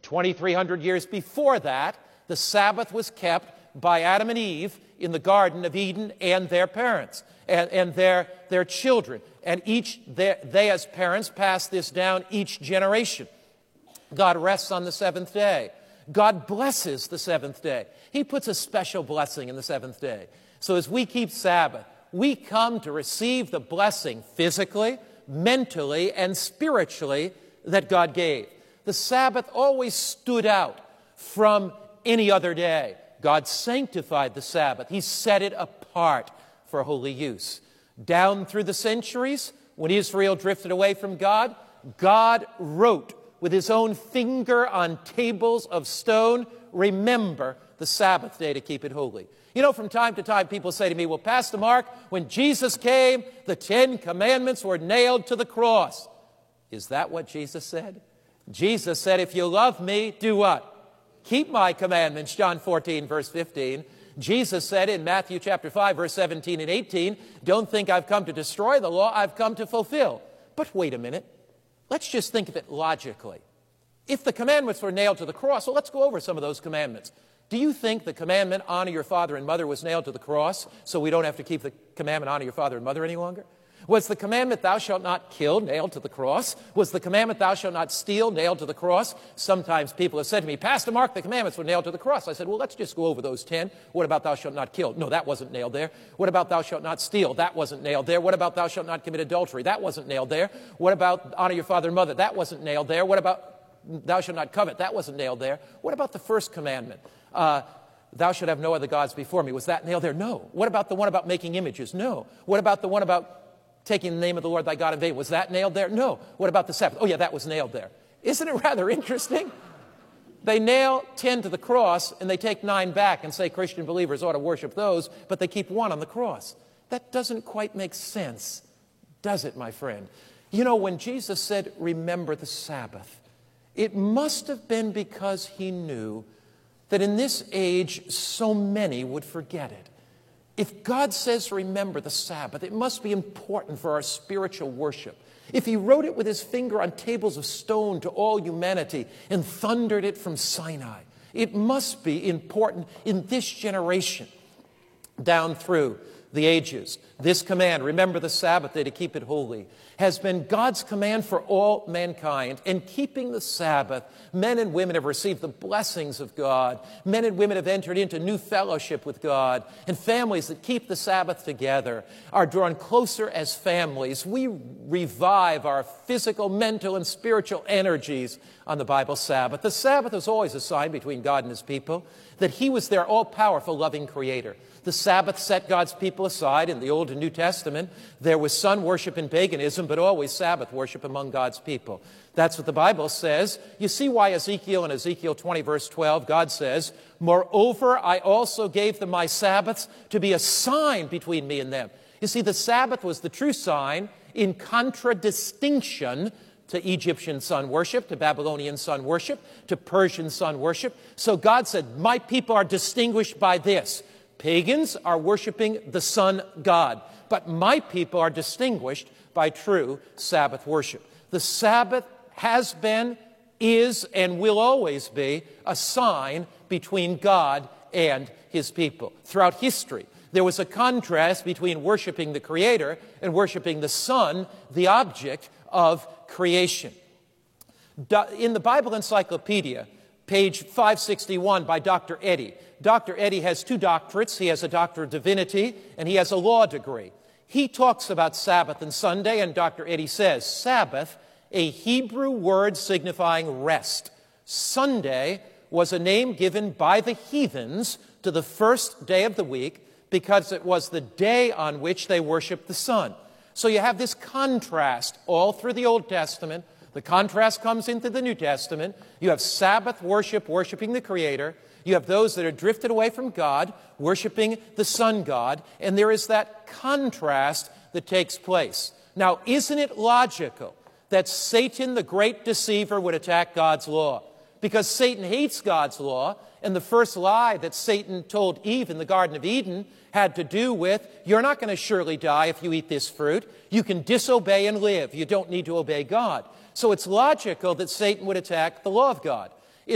2,300 years before that, the Sabbath was kept by Adam and Eve in the Garden of Eden and their parents and their children. And they as parents pass this down each generation. God rests on the seventh day. God blesses the seventh day. He puts a special blessing in the seventh day. So as we keep Sabbath, we come to receive the blessing physically, mentally, and spiritually that God gave. The Sabbath always stood out from any other day. God sanctified the Sabbath. He set it apart for holy use. Down through the centuries, when Israel drifted away from God, God wrote with his own finger on tables of stone, remember the Sabbath day to keep it holy. You know, from time to time, people say to me, well, Pastor Mark, when Jesus came, the 10 Commandments were nailed to the cross. Is that what Jesus said? Jesus said, if you love me, do what? Keep my commandments, John 14, verse 15. Jesus said in Matthew chapter 5, verse 17 and 18, don't think I've come to destroy the law, I've come to fulfill. But wait a minute. Let's just think of it logically. If the commandments were nailed to the cross, well, let's go over some of those commandments. Do you think the commandment, honor your father and mother, was nailed to the cross so we don't have to keep the commandment, honor your father and mother any longer? Was the commandment, thou shalt not kill, nailed to the cross? Was the commandment, thou shalt not steal, nailed to the cross? Sometimes people have said to me, Pastor Mark, the commandments were nailed to the cross. I said, well, let's just go over those 10. What about thou shalt not kill? No, that wasn't nailed there. What about thou shalt not steal? That wasn't nailed there. What about thou shalt not commit adultery? That wasn't nailed there. What about honor your father and mother? That wasn't nailed there. What about thou shalt not covet? That wasn't nailed there. What about the first commandment? Thou shalt have no other gods before me. Was that nailed there? No. What about the one about making images? No. What about the one about taking the name of the Lord thy God in vain? Was that nailed there? No. What about the Sabbath? Oh, yeah, that was nailed there. Isn't it rather interesting? They nail 10 to the cross, and they take 9 back and say Christian believers ought to worship those, but they keep 1 on the cross. That doesn't quite make sense, does it, my friend? You know, when Jesus said, remember the Sabbath, it must have been because he knew that in this age so many would forget it. If God says, remember the Sabbath, it must be important for our spiritual worship. If he wrote it with his finger on tables of stone to all humanity and thundered it from Sinai, it must be important in this generation down through the ages. This command, remember the Sabbath day to keep it holy, has been God's command for all mankind. And keeping the Sabbath, men and women have received the blessings of God. Men and women have entered into new fellowship with God. And families that keep the Sabbath together are drawn closer as families. We revive our physical, mental, and spiritual energies on the Bible Sabbath. The Sabbath was always a sign between God and his people that he was their all-powerful, loving creator. The Sabbath set God's people aside. In the Old and New Testament, there was sun worship and paganism, but always Sabbath worship among God's people. That's what the Bible says. You see why Ezekiel in Ezekiel 20, verse 12, God says, moreover, I also gave them my Sabbaths to be a sign between me and them. You see, the Sabbath was the true sign in contradistinction to Egyptian sun worship, to Babylonian sun worship, to Persian sun worship. So God said, my people are distinguished by this. Pagans are worshiping the sun god, but my people are distinguished by true Sabbath worship. The Sabbath has been, is, and will always be a sign between God and his people. Throughout history, there was a contrast between worshiping the Creator and worshiping the Son, the object of creation. In the Bible Encyclopedia, page 561 by Dr. Eddy. Dr. Eddy has 2 doctorates. He has a Doctor of Divinity and he has a law degree. He talks about Sabbath and Sunday, and Dr. Eddy says, Sabbath, a Hebrew word signifying rest. Sunday was a name given by the heathens to the first day of the week because it was the day on which they worshiped the sun. So you have this contrast all through the Old Testament. The contrast comes into the New Testament. You have Sabbath worship, worshiping the Creator. You have those that are drifted away from God, worshiping the sun god. And there is that contrast that takes place. Now, isn't it logical that Satan, the great deceiver, would attack God's law? Because Satan hates God's law, and the first lie that Satan told Eve in the Garden of Eden had to do with, you're not going to surely die if you eat this fruit. You can disobey and live. You don't need to obey God. So it's logical that Satan would attack the law of God.